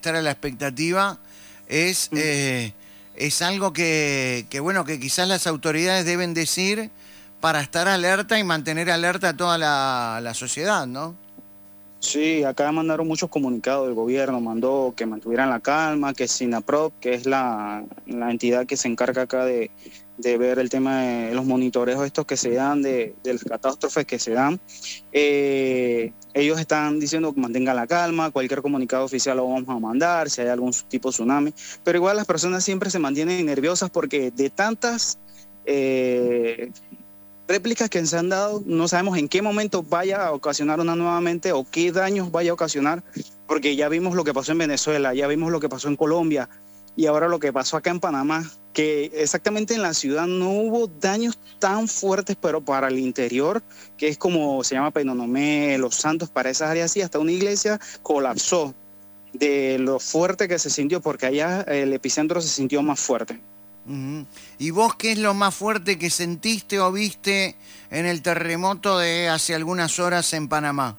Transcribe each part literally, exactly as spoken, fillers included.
estar a la expectativa es, Mm. eh, es algo que, que, bueno, que quizás las autoridades deben decir para estar alerta y mantener alerta a toda la, la sociedad, ¿no? Sí, acá mandaron muchos comunicados del gobierno, mandó que mantuvieran la calma, que SINAPROC, que es la, la entidad que se encarga acá de, de ver el tema de los monitoreos estos que se dan, de, de las catástrofes que se dan, eh, ellos están diciendo que mantengan la calma, cualquier comunicado oficial lo vamos a mandar, si hay algún tipo de tsunami, pero igual las personas siempre se mantienen nerviosas porque de tantas... Eh, réplicas que se han dado, no sabemos en qué momento vaya a ocasionar una nuevamente o qué daños vaya a ocasionar, porque ya vimos lo que pasó en Venezuela, ya vimos lo que pasó en Colombia y ahora lo que pasó acá en Panamá, que exactamente en la ciudad no hubo daños tan fuertes, pero para el interior, que es como se llama Penonomé, Los Santos, para esas áreas sí, hasta una iglesia colapsó de lo fuerte que se sintió, porque allá el epicentro se sintió más fuerte. Ujú. ¿Y vos qué es lo más fuerte que sentiste o viste en el terremoto de hace algunas horas en Panamá?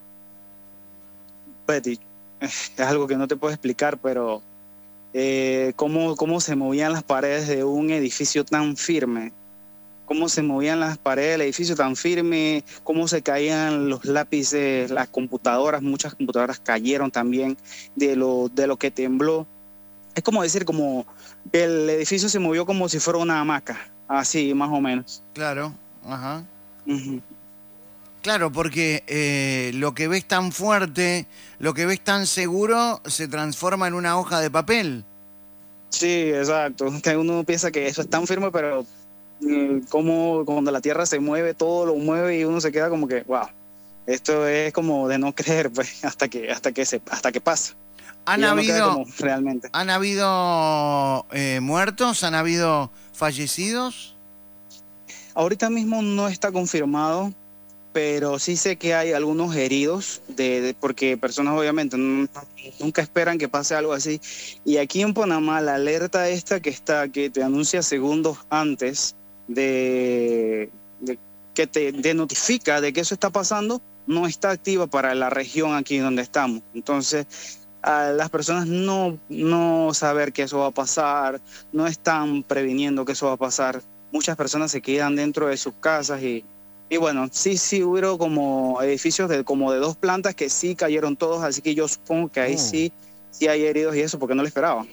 Betty, es algo que no te puedo explicar, pero eh, cómo, cómo se movían las paredes de un edificio tan firme, cómo se movían las paredes del edificio tan firme, cómo se caían los lápices, las computadoras, muchas computadoras cayeron también de lo, de lo que tembló. Es como decir, como que el edificio se movió como si fuera una hamaca, así más o menos. Claro, ajá. Ujú. Claro, porque eh, lo que ves tan fuerte, lo que ves tan seguro, se transforma en una hoja de papel. Sí, exacto. Que uno piensa que eso es tan firme, pero mm, como cuando la tierra se mueve, todo lo mueve y uno se queda como que, wow, esto es como de no creer, pues, hasta que, hasta que se, hasta que pasa. ¿Han Y ya uno queda habido, como realmente. han habido eh, muertos? ¿Han habido fallecidos? Ahorita mismo no está confirmado, pero sí sé que hay algunos heridos, de, de- porque personas obviamente no- nunca esperan que pase algo así. Y aquí en Panamá, la alerta esta que está, que te anuncia segundos antes de, de- que te de notifica de que eso está pasando, no está activa para la región aquí donde estamos. Entonces, a las personas no, no saber que eso va a pasar, no están previniendo que eso va a pasar. Muchas personas se quedan dentro de sus casas y, y bueno, sí, sí hubo como edificios de, como de dos plantas que sí cayeron todos, así que yo supongo que ahí Uh. sí, sí hay heridos y eso, porque no lo esperaban.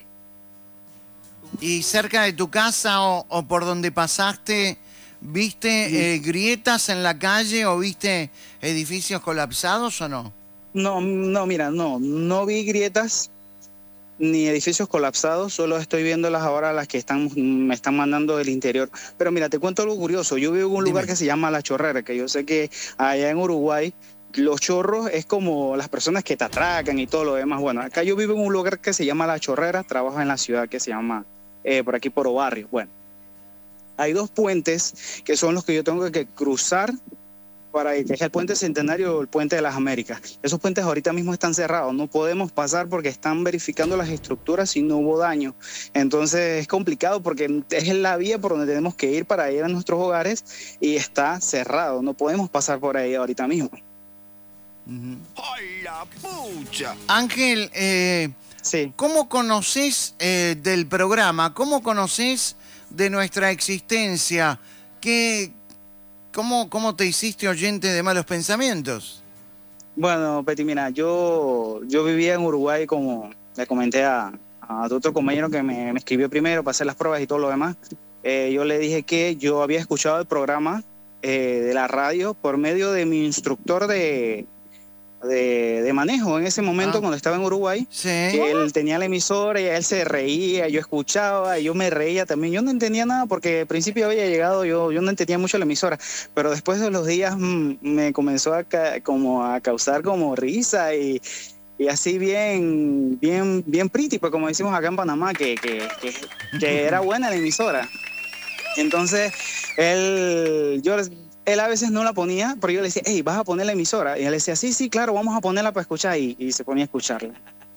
¿Y cerca de tu casa o, o por donde pasaste, viste eh, grietas en la calle o viste edificios colapsados o no? No, no, mira, no, no vi grietas ni edificios colapsados, solo estoy viéndolas ahora las que están, me están mandando del interior. Pero mira, te cuento algo curioso. Yo vivo en un lugar Dime. que se llama La Chorrera, que yo sé que allá en Uruguay los chorros es como las personas que te atracan y todo lo demás. Bueno, acá yo vivo en un lugar que se llama La Chorrera, trabajo en la ciudad que se llama eh, por aquí por Barrio. Bueno, hay dos puentes que son los que yo tengo que cruzar para que es el puente Centenario o el puente de las Américas. Esos puentes ahorita mismo están cerrados, no podemos pasar porque están verificando las estructuras si no hubo daño. Entonces es complicado porque es la vía por donde tenemos que ir para ir a nuestros hogares y está cerrado, no podemos pasar por ahí ahorita mismo. Ujú. ¡Ay, la pucha! Ángel, eh, Sí. ¿cómo conoces eh, del programa? ¿Cómo conoces de nuestra existencia? ¿Qué, cómo, ¿Cómo te hiciste oyente de malos pensamientos? Bueno, Peti, mira, yo, yo vivía en Uruguay como le comenté a, a otro compañero que me, me escribió primero para hacer las pruebas y todo lo demás. Eh, yo le dije que yo había escuchado el programa eh, de la radio por medio de mi instructor de, de, de manejo en ese momento Ah, cuando estaba en Uruguay, sí. que él tenía la emisora y él se reía, yo escuchaba y yo me reía también. Yo no entendía nada porque al principio había llegado, yo, yo no entendía mucho la emisora, pero después de los días mmm, me comenzó a, ca como a causar como risa y, y así bien, bien, bien pretty, pues como decimos acá en Panamá, que, que, que, que era buena la emisora. Entonces, él, yo, él a veces no la ponía, pero yo le decía, hey, ¿vas a poner la emisora? Y él decía, sí, sí, claro, vamos a ponerla para escuchar. Y, y se ponía a escucharla.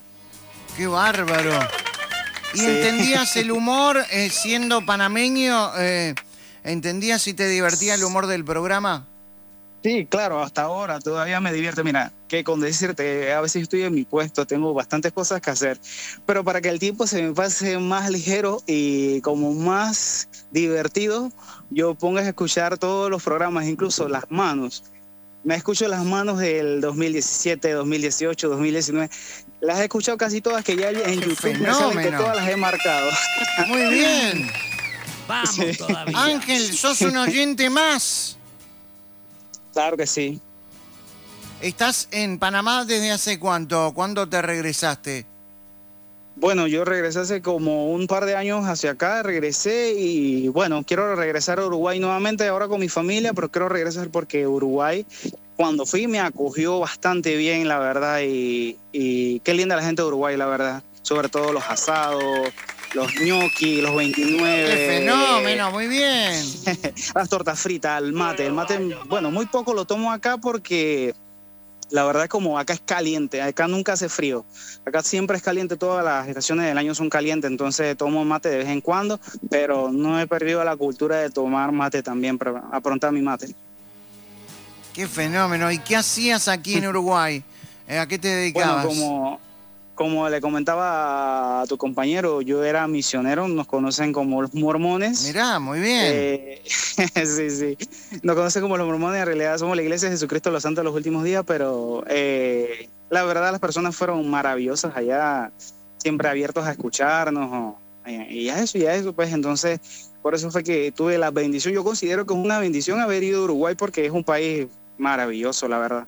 Qué bárbaro. ¿Y Sí. entendías el humor eh, siendo panameño? Eh, ¿Entendías si te divertía el humor del programa? Sí, claro, hasta ahora todavía me divierte. Mira, que con decirte, a veces estoy en mi puesto, tengo bastantes cosas que hacer, pero para que el tiempo se me pase más ligero y como más divertido, yo pongo a escuchar todos los programas, incluso Las Manos. Me escucho Las Manos del dos mil diecisiete, dos mil dieciocho, dos mil diecinueve. Las he escuchado casi todas, que ya en ¡Qué YouTube me salen que fenómeno! todas las he marcado. Muy bien. Vamos Sí. todavía. Ángel, sos un oyente más. Claro que sí. ¿Estás en Panamá desde hace cuánto? ¿Cuándo te regresaste? Bueno, yo regresé hace como un par de años hacia acá, regresé y bueno, quiero regresar a Uruguay nuevamente ahora con mi familia, pero quiero regresar porque Uruguay, cuando fui, me acogió bastante bien, la verdad, y, y qué linda la gente de Uruguay, la verdad, sobre todo los asados, los ñoquis, los veintinueve. ¡Qué fenómeno! Muy bien. Las tortas fritas, el mate, el mate, bueno, muy poco lo tomo acá porque la verdad es como acá es caliente, acá nunca hace frío, acá siempre es caliente, todas las estaciones del año son calientes, entonces tomo mate de vez en cuando, pero no he perdido la cultura de tomar mate también, para aprontar mi mate. ¡Qué fenómeno! ¿Y qué hacías aquí en Uruguay? Eh, ¿A qué te dedicabas? Bueno, como, como le comentaba a tu compañero, yo era misionero, nos conocen como los mormones. Mirá, muy bien. Eh, sí, sí. Nos conocen como los mormones, en realidad somos la Iglesia de Jesucristo de los Santos de los Últimos Días, pero eh, la verdad las personas fueron maravillosas allá, siempre abiertos a escucharnos, o, y a eso, y a eso, pues entonces, por eso fue que tuve la bendición. Yo considero que es una bendición haber ido a Uruguay porque es un país maravilloso, la verdad.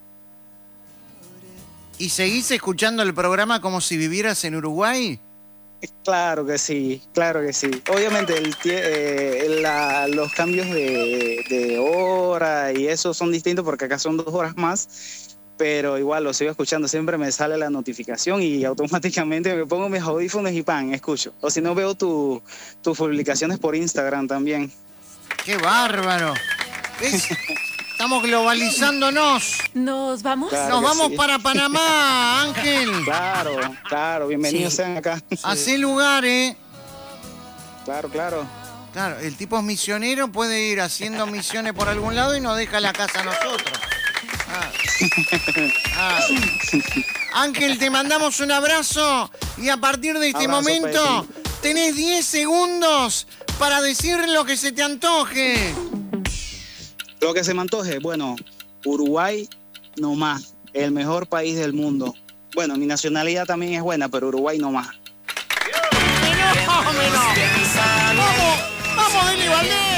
¿Y seguís escuchando el programa como si vivieras en Uruguay? Claro que sí, claro que sí. Obviamente el, tie- eh, la- los cambios de, de hora y eso son distintos porque acá son dos horas más, pero igual lo sigo escuchando. Siempre me sale la notificación y automáticamente me pongo mis audífonos y pan, escucho. O si no, veo tu- tus publicaciones por Instagram también. ¡Qué bárbaro! ¿Ves? Estamos globalizándonos. ¿Nos vamos? Claro Nos que vamos sí. para Panamá, Ángel. Claro, claro, bienvenidos Sí. sean acá. Hacé lugar, ¿eh? Claro, claro. Claro, el tipo es misionero, puede ir haciendo misiones por algún lado y nos deja la casa a nosotros. Ah. Ah. Ángel, te mandamos un abrazo y a partir de este Abrazo, momento tenés diez segundos para decir lo que se te antoje. Lo que se me antoje, bueno, Uruguay no más, el mejor país del mundo. Bueno, mi nacionalidad también es buena, pero Uruguay no más. ¡Fenómeno! ¡Vamos! ¡Vamos, Deli Valdés!